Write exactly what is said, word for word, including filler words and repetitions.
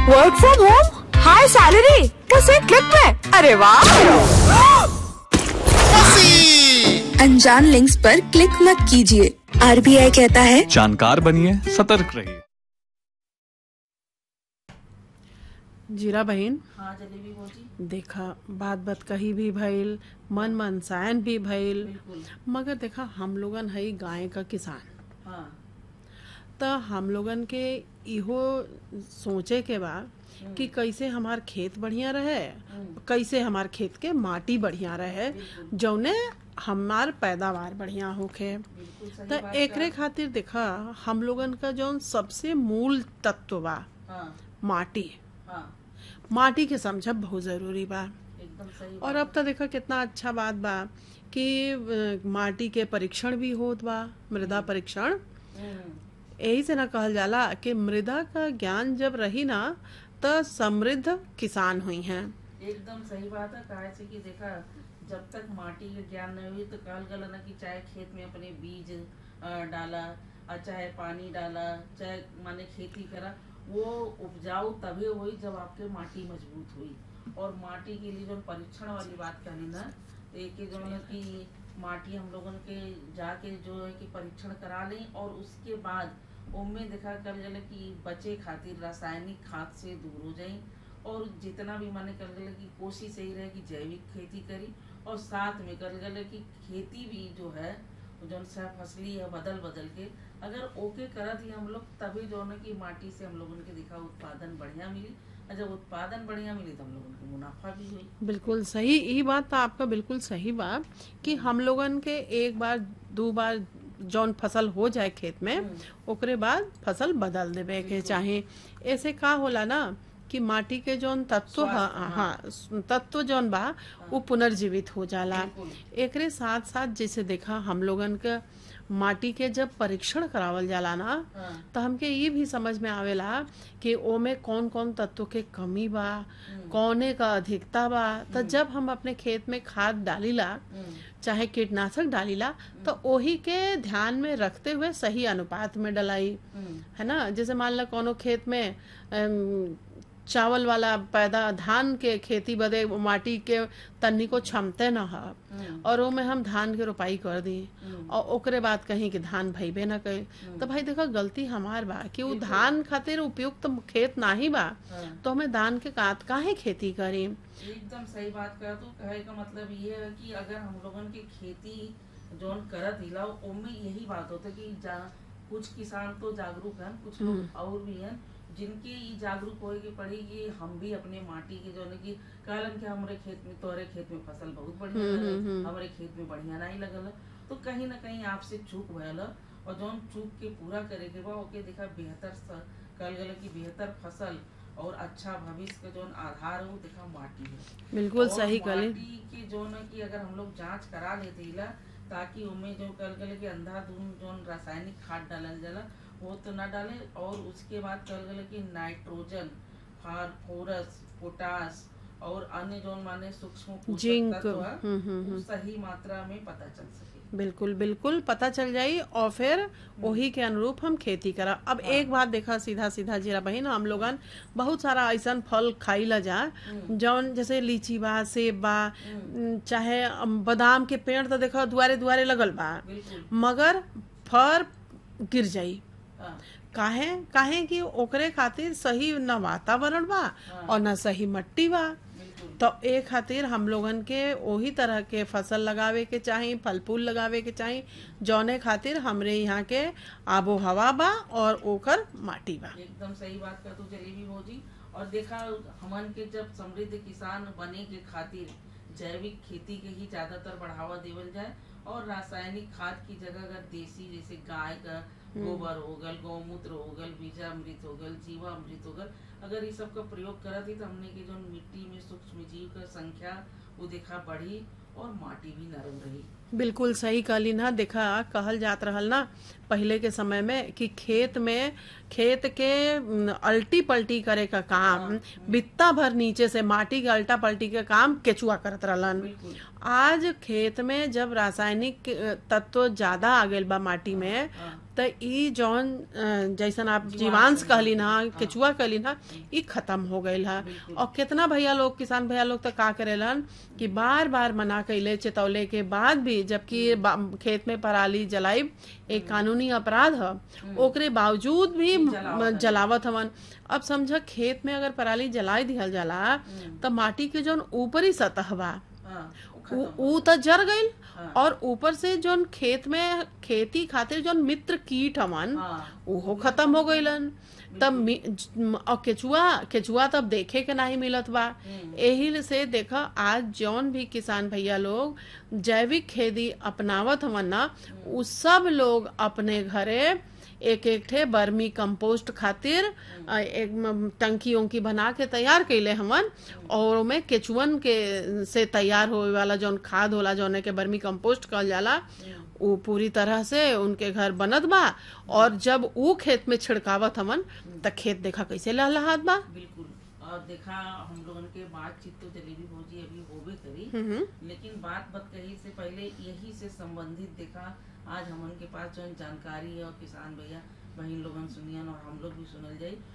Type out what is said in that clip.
Work from home, high salary, बस एक click में। अरे वाह! अनजान लिंक्स पर क्लिक मत कीजिए। आरबीआई कहता है जानकार बनिए, सतर्क रहिए। जीरा बहन, हाँ जलेबी बोली। देखा बात बात कही भी भइल, मन मनसायन भी भइल, बिल्कुल। मगर देखा हम लोगन हई गाय का किसान, हाँ त हम लोगन के इहो सोचे के बा कि कैसे हमार खेत बढ़िया रहे, कैसे हमार खेत के माटी बढ़िया रहे, जौने हमार पैदावार बढ़िया होखे। बिल्कुल सही त बात एकरे का। खातिर देखा हम लोगन का जौन सबसे मूल तत्व बा हाँ माटी, हाँ माटी के समझब बहुत जरूरी बा। एकदम सही और अब तो देखा कितना अच्छा बात बा कि अ, माटी के परीक्षण भी होत बा, मृदा परीक्षण। हम्म, यही से ना कहल जाला कि मृदा का ज्ञान जब रही ना तो समृद्ध किसान हुई हैं। एकदम सही बात है। काहे से कि देखा जब तक माटी के ज्ञान नहीं हुई तो कहल गला ना कि चाहे खेत में अपने बीज अ, डाला और चाहे पानी डाला, चाहे माने खेती करा, वो उपजाऊ तभी हुई जब आपके माटी मजबूत हुई। और माटी के लिए जो परीक्षण वाली बात कहनी ना, तो एक जो है कि माटी हम लोगन के जाके जो है कि परीक्षण करा लें और उसके बाद उनमें देखा कर गया कि बचे खातिर रासायनिक खाद से दूर हो जाए और जितना भी माने कर गया कि कोशिश यही रहे कि जैविक खेती करी और साथ में कर गया कि खेती भी जो है जो सह फसली है बदल बदल के अगर ओके करत ही हम लोग, तभी जो है कि माटी से हम लोगन के दिखा उत्पादन बढ़िया मिली और जब उत्पादन बढ़िया मिली तो हम लोगन को मुनाफा भी हुई। बिल्कुल सही, ये बात तो आपका बिल्कुल सही बा कि हम लोगन के एक बार दो बार जौन फसल हो जाए खेत में, ओकरे बाद फसल बदल देवे के चाहे। ऐसे का होला ना कि माटी के जौन तत्व ह- हाँ तत्व जौन बा वो पुनर्जीवित हो जाला। एकरे साथ साथ जैसे देखा हम लोगन के माटी के जब परीक्षण करावल जाला ना तो हमके ये भी समझ में आवेला कि ओमे कौन कौन तत्व के कमी बा, कौने का अधिकता बा। तो जब हम अपने खेत में खाद डालीला चाहे कीटनाशक डालीला तो ओही के ध्यान में रखते हुए सही अनुपात में डलाई, है ना। जैसे मान ला कोनो खेत में अम, चावल वाला पैदा धान के खेती बदे माटी के तन्नी को क्षमते न ह और ओमे हम धान के रोपाई कर दी और ओकरे बाद कहीं कि धान भइबे न करे, तो भाई देखो गलती हमार बा कि वो धान खातिर उपयुक्त खेत नाही बा, तो हमें धान के काट काहे खेती करी। एकदम सही बात कहा। तो कहे का मतलब ये है कि अगर हम लोगन की खेती जोन करत हिला ओमे यही बात होता है कि जा कुछ किसान तो जागरूक हैं, कुछ लोग और भी हैं जिनके ये जागरूक होए के पड़ी कि हम भी अपने माटी के जो है कि कहलन कि हमारे खेत में तोहरे खेत में फसल बहुत बढ़िया लगल, हमारे खेत में बढ़िया नहीं लगल, तो कहीं ना कहीं आपसे चूक भयल और जौन चूक के पूरा करे के बा ओके देखा बेहतर कहल गया कि बेहतर फसल और अच्छा भविष्य का जौन आधार है वो देखा माटी है। बिल्कुल और सही कहली। माटी के जो है कि अगर हम लोग जांच करा लेते हिला ताकि उनमें जो कहल गया कि अंधाधुंध जौन रासायनिक खाद डालल जाला वो तो ना डाले और उसके बाद कहल गया कि नाइट्रोजन, फास्फोरस, पोटास और अन्य जो माने सूक्ष्म पोषक जिंक, तत्व है, हम्म, हम्म, वो सही मात्रा में पता चल सके। बिल्कुल बिल्कुल पता चल जाई और फिर वही के अनुरूप हम खेती करा। अब एक बात देखा सीधा सीधा जीरा बहन, हम लोगन बहुत सारा ऐसा फल खाई ला जा जौन जैसे लीची बा, सेब बा, चाहे बादाम के पेड़ तो देखो दुआरे दुआरे लगल बा, मगर फर गिर जाई। काहे काहे कि ओकरे खातिर सही न वातावरण बा और न सही मट्टी बा। तो ए खातिर हम लोगन के वही तरह के फसल लगावे के चाही, फल फूल लगावे के चाही जौने खातिर हमरे यहाँ के आबो हवा बा और ओकर माटी बा। एकदम सही बात कर तू जलेबी भौजी। और देखा हमन के जब समृद्ध किसान बने के खातिर जैविक खेती के ही ज्यादातर बढ़ावा देवल जाए और रासायनिक खाद की जगह अगर देसी जैसे गाय का गोबर हो गल, गौमूत्र हो गल, बीजामृत हो गल, जीवामृत हो गल, अगर ये सब का प्रयोग करत ही तो हमने के जो मिट्टी में सूक्ष्म जीव का संख्या वो देखा बढ़ी और माटी भी नरम रही। बिल्कुल सही कहली ना। देखा कहल जात रहल ना पहले के समय में कि खेत में खेत के अल्टी पल्टी करे का काम बित्ता भर नीचे से माटी के अल्टा पल्टी के काम केचुआ करत रहलन। आज खेत में जब रासायनिक तत्व ज्यादा आ गइल बा माटी में तो ई जौन अ, जैसन आप जीवांश कहली ना, केचुआ कहली ना, ई खत्म हो गईल है। और कितना भैया लोग, किसान भैया लोग तो का करेलन कि बार बार मना कैले चेतौले के बाद भी, जबकि बा- खेत में पराली जलाई एक कानूनी अपराध है, ओकरे बावजूद भी जलावत हवन। अब समझ खेत में अगर पराली जलाई दिहल जाला तो माटी के जौन ऊपरी सतह बा हाँ, उ उ त जर गईल, और ऊपर से जौन खेत में खेती खातिर जौन मित्र कीट हवन हाँ, उहो खत्म हो गईलन। तब मी- ज- और केचुआ केचुआ तब देखे के नहीं मिलत बा। एही से देखा आज जौन भी किसान भैया लोग जैविक खेती अपनावत हवन ना, उ सब लोग अपने घरे एक एक ठे बर्मी कंपोस्ट खातिर अ, एक म- टंकी उंकी बना के तैयार कैले हमन, और ओमे केचुअन के से तैयार होए वाला जौन खाद होला, जौन के बर्मी कंपोस्ट कहल जाला, वो पूरी तरह से उनके घर बनत बा। और जब वो खेत में छिड़कावत हमन त खेत देखा कैसे लहलहात बा। बिल्कुल। और देखा हम लोगन के बातचीत तो जलेबी भौजी अभी होबे करी, लेकिन बात बत कही से पहले यही से संबंधित देखा आज हमन के पास जो जानकारी है और किसान भैया बहन लोगन सुनियन और हम लोग भी सुनल जाई।